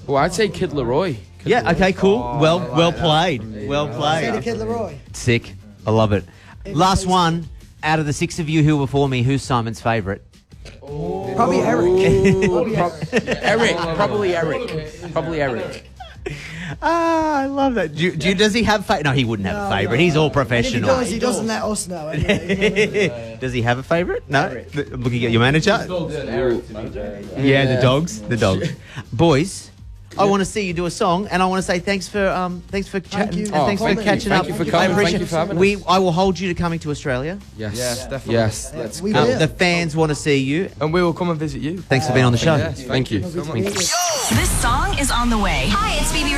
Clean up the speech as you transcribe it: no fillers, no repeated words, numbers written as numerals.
Oh, I'd say Kid Laroi. Yeah, okay, cool. Well played. Well Say the played. Kid Leroy. Sick. I love it. Last one. Out of the 6 of you who were before me, who's Simon's favourite? Probably Eric. Eric. Probably Eric. Probably Eric. Ah, I love that. Does he have favourite? No, he wouldn't have a favourite. He's all professional. And if he doesn't let us know. Anyway. Does he have a favourite? No? Looking at your manager? Yeah, the dogs. The dogs. Boys, I want to see you do a song, and I want to say thanks for chatting. you. And thanks for Thank you. catching Thank up. you for I coming. appreciate Thank you for having us. I will hold you to coming to Australia. Yes. definitely. Yes. Let's We go. will. The fans want to see you. And we will come and visit you. Thanks for being on the show. Yes, thank you. Lovely to meet you. This song is on the way. Hi, it's Phoebe